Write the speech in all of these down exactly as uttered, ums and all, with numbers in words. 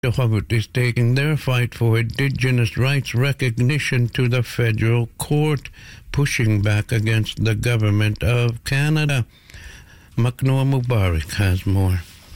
Inuit is taking their fight for Indigenous rights recognition to the federal court, pushing back against the government of Canada. Maknoa Mubarak has more.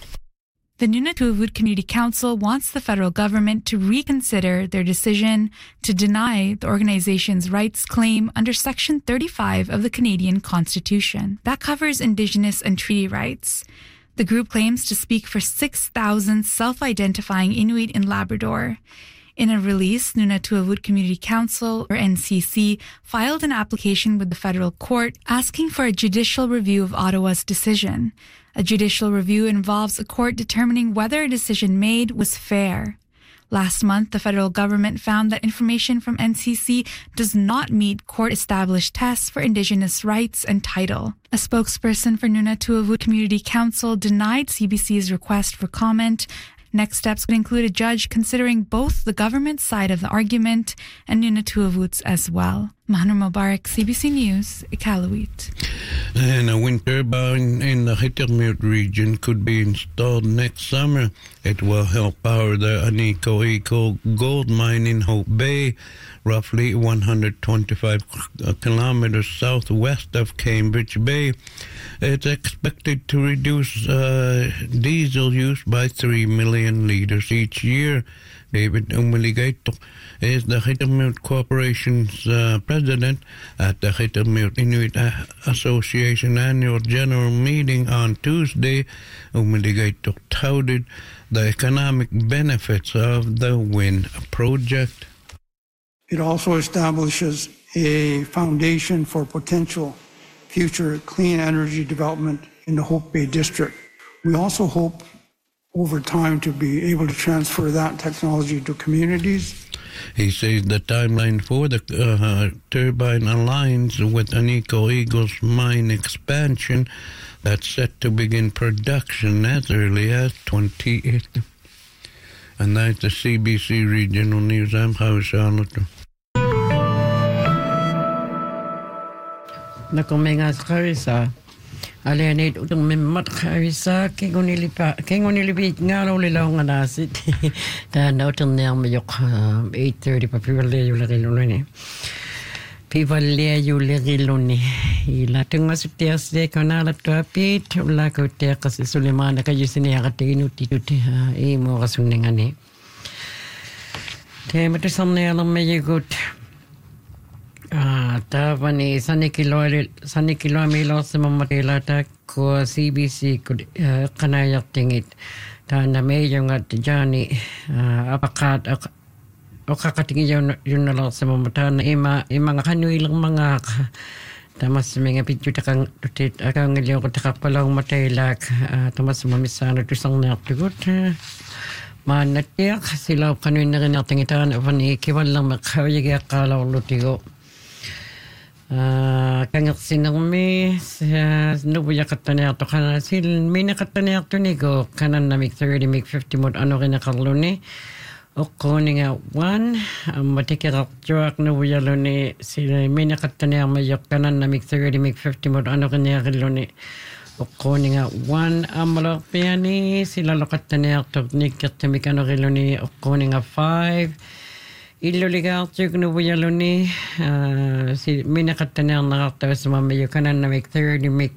The Nunatuavut Community Council wants the federal government to reconsider their decision to deny the organization's rights claim under Section thirty-five of the Canadian Constitution. That covers Indigenous and treaty rights. The group claims to speak for six thousand self-identifying Inuit in Labrador. In a release, Nunatuavut Community Council, or N C C, filed an application with the federal court asking for a judicial review of Ottawa's decision. A judicial review involves a court determining whether a decision made was fair. Last month, the federal government found that information from N C C does not meet court-established tests for Indigenous rights and title. A spokesperson for Nunatuavut Community Council denied C B C's request for comment. Next steps would include a judge considering both the government's side of the argument and Nunatuavut's as well. Mahanur Mubarak, C B C News, Iqaluit. And a wind turbine in the Hitternmute region could be installed next summer. It will help power the Anico Eco gold mine in Hope Bay, roughly one hundred twenty-five kilometers southwest of Cambridge Bay. It's expected to reduce uh, diesel use by three million litres each year. David Umiligaito is the Hitternmute Corporation's uh, president at the Hitternmute Inuit Association annual general meeting on Tuesday. Umiligaito touted the economic benefits of the wind project. It also establishes a foundation for potential future clean energy development in the Hope Bay District. We also hope over time to be able to transfer that technology to communities. He says the timeline for the uh, turbine aligns with Anico Eagle's mine expansion that's set to begin production as early as twenty-eight. And that's the C B C Regional News. I'm Howie Charlotte. Nakomengas Karisa. Alianate utang memmat Karisa, Kingonilipa, Kingonilipi, Nalo Long and Acid. Then out on them, Yok, eight thirty, popularly, you little running. People lay you little lonely. He letting us tear steak on all to a pit, Laco Tercas, Suleiman, Kajusini, Tinu, E. Morasuningani. Tame to some nail on me good. Ah, Tavani, Sunny Kilo, Sunny Kilo, Milo, Samatilata, Ko C B C could canayating it. Tana Mayong at Johnny, Apakat, Okakating Junal, Samamatana, Ima, Imang Hanuil Mangak. Tamas mga pitutakang tutit akang ngilyo ko takapalaw mataylak tamas mamisana to sang na tugut. Manatiyak sila kanuin na rin nating itaan avani kiwal lang makawiyag akala lutigo. Kangat sinami nubuya katanya to kana sil mina katanya to nigo kanan na mig thirty mig fifty mod ano rin nakaluni. Okoning at one, matikirap juak nubuya luni sila mina katanya mayok kanan na mig thirty mig fifty mod ano rin nakaluni. Okoning at one, amalok piani sila lokatanya to nikatami ano rin luni. Okoning at five. Illuligar tuk nubuya luni si mina katanya nakatawa sa mamayo kanan na mig thirty mig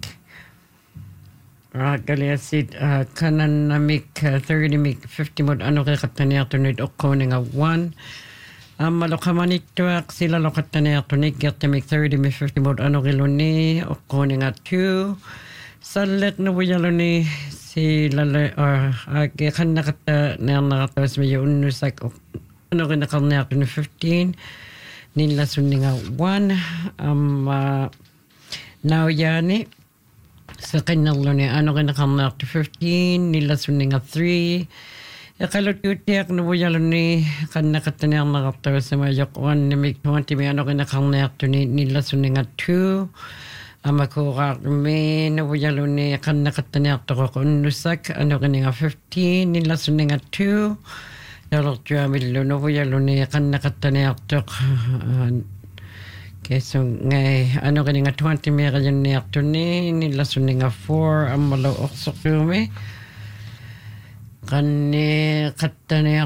Galiasid kanan na mig thirty mig fifty mod ano kay katanya tunid okoning a one malokamanit tuak sila lokatanya tunig gerta mig thirty mig fifty mod ano kiluni okoning a two salet nubuya luni sila or kan nakata na nakatawa sa mayo unusak ano rin nakalnya to fifteen nila suninga one um uh, now yani sa kanalo ni ano rin nakalnya to fifteen nila suninga three yakalot yutiak na buyalo ni kan nakatanyang nakatawa sa mayok one ni mig twenty may ano rin nakalnya to nila suninga two amakura me na buyalo ni kan nakatanyang to kunusak ano rin nga fifteen nila suninga two Yalok juamil no voy a lune kan nakatanya tok keso ngay ano kaninga twenty mega yun niyak to ni nila suninga four amalo oksok yume Kani katani